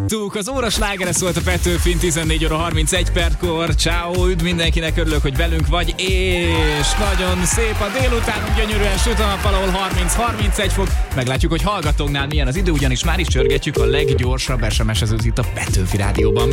Tudtuk, az óra slágere szólt a Petőfin 14 óra 31 perckor. Ciao, üdv mindenkinek, örülök, hogy velünk vagy, és nagyon szép a délutánunk, gyönyörűen süt a nap, valahol 30-31 fok. Meglátjuk, hogy hallgatóknál milyen az idő, ugyanis már is csörgetjük a leggyorsabb SMS-ezőt itt a Petőfi Rádióban.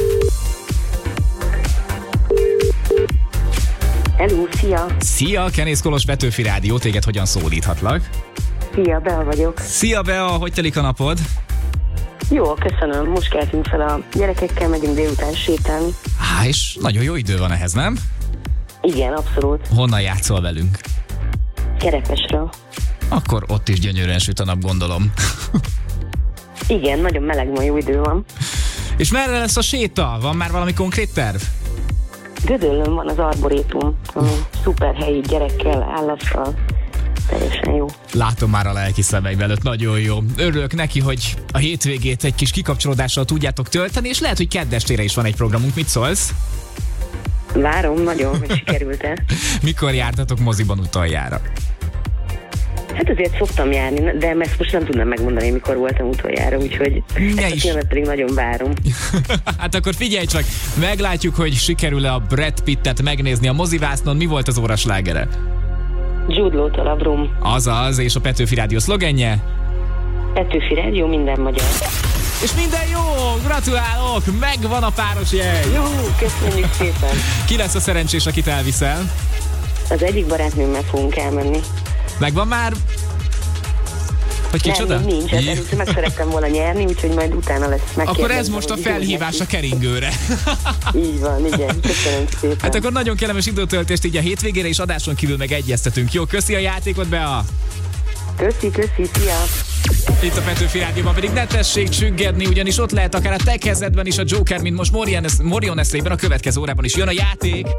Hello, szia! Szia, Kenész Kolos, Petőfi Rádió, téged hogyan szólíthatlak? Szia, Bea vagyok. Szia, Bea, hogy telik a napod? Jó, köszönöm. Most keltünk fel a gyerekekkel, megyünk délután sétálni. És nagyon jó idő van ehhez, nem? Igen, abszolút. Honnan játszol velünk? Kerepesről. Akkor ott is gyönyörűen süt a nap, gondolom. Igen, nagyon meleg van, jó idő van. És merre lesz a séta? Van már valami konkrét terv? Gödöllőn van az arborétum, szuper helyi gyerekkel, állattal. Teljesen jó. Látom már a lelki szemeim előtt, nagyon jó. Örülök neki, hogy a hétvégét egy kis kikapcsolódással tudjátok tölteni, és lehet, hogy kedd estére is van egy programunk. Mit szólsz? Várom nagyon, hogy sikerült-e. Mikor jártatok moziban utoljára? Hát azért szoktam járni, de ezt most nem tudnám megmondani, mikor voltam utoljára, úgyhogy ezt a filmet pedig nagyon várom. Hát akkor figyelj csak, meglátjuk, hogy sikerül-e a Brad Pittet megnézni a mozivásznon. Mi volt az óra slágere? Jude Law-tól a Brum. Azaz, és a Petőfi Rádió szlogenje? Petőfi Rádió, minden magyar. És minden jó! Gratulálok! Megvan a páros jegy! Jó, köszönjük szépen! Ki lesz a szerencsés, akit elviszel? Az egyik barátnőmmel fogunk elmenni. Megvan már? Hogy kicsoda? Nem, nincs. Először meg szerettem volna nyerni, úgyhogy majd utána lesz megkérdezem. Akkor ez most a felhívás a keringőre. Így van, igen. Köszönöm szépen. Hát akkor nagyon kellemes időtöltést így a hétvégére, és adáson kívül meg egyeztetünk. Jó, köszi a játékot, Bea! Köszi, szia! Itt a Petőfi Rádióban pedig ne tessék csüggedni, ugyanis ott lehet akár a te kezedben is a Joker, mint most Morion eszében, a következő órában is jön a játék.